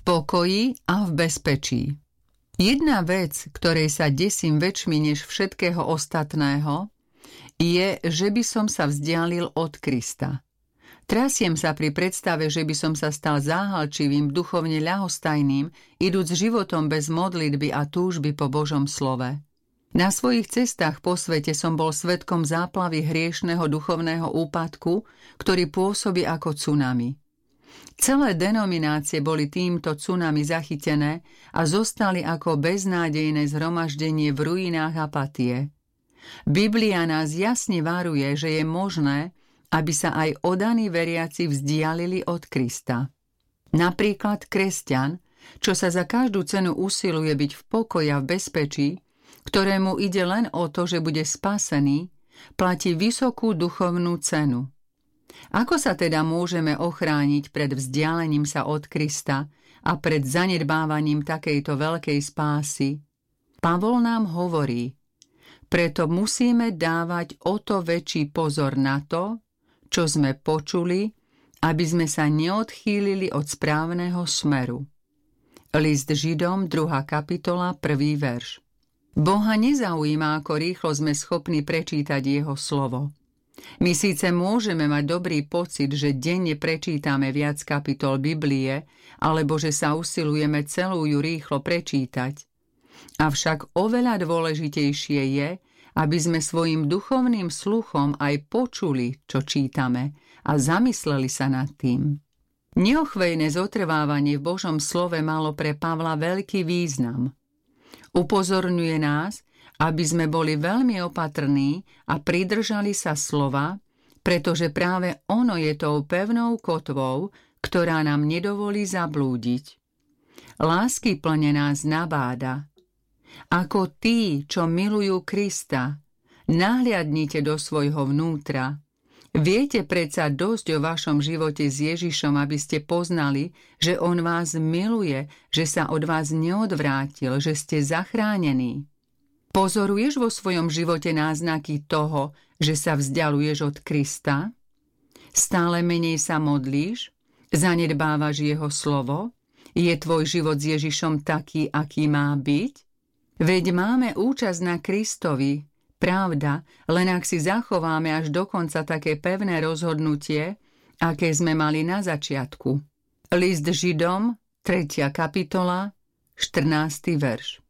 pokoji a v bezpečí. Jedna vec, ktorej sa desím väčšmi než všetkého ostatného, je, že by som sa vzdialil od Krista. Trasiem sa pri predstave, že by som sa stal záhalčivým, duchovne ľahostajným, idúc životom bez modlitby a túžby po Božom slove. Na svojich cestách po svete som bol svedkom záplavy hriešneho duchovného úpadku, ktorý pôsobí ako tsunami. Celé denominácie boli týmto tsunami zachytené a zostali ako beznádejné zhromaždenie v ruinách apatie. Biblia nás jasne varuje, že je možné, aby sa aj odaní veriaci vzdialili od Krista. Napríklad kresťan, čo sa za každú cenu usiluje byť v pokoji a v bezpečí, ktorému ide len o to, že bude spasený, platí vysokú duchovnú cenu. Ako sa teda môžeme ochrániť pred vzdialením sa od Krista a pred zanedbávaním takejto veľkej spásy? Pavol nám hovorí: preto musíme dávať o to väčší pozor na to, čo sme počuli, aby sme sa neodchýlili od správneho smeru. List Židom, 2. kapitola, 1. verš. Boha nezaujíma, ako rýchlo sme schopní prečítať jeho slovo. My síce môžeme mať dobrý pocit, že denne prečítame viac kapitol Biblie, alebo že sa usilujeme celú ju rýchlo prečítať. Avšak oveľa dôležitejšie je, aby sme svojim duchovným sluchom aj počuli, čo čítame, a zamysleli sa nad tým. Neochvejné zotrvávanie v Božom slove malo pre Pavla veľký význam. Upozorňuje nás, aby sme boli veľmi opatrní a pridržali sa slova, pretože práve ono je tou pevnou kotvou, ktorá nám nedovolí zablúdiť. Láskyplne nás nabáda: ako tí, čo milujú Krista, nahliadnite do svojho vnútra. Viete predsa dosť o vašom živote s Ježišom, aby ste poznali, že on vás miluje, že sa od vás neodvrátil, že ste zachránení. Pozoruješ vo svojom živote náznaky toho, že sa vzdialuješ od Krista? Stále menej sa modlíš? Zanedbávaš jeho slovo? Je tvoj život s Ježišom taký, aký má byť? Veď máme účasť na Kristovi, pravda, len ak si zachováme až do konca také pevné rozhodnutie, aké sme mali na začiatku. List Židom, 3. kapitola, 14. verš.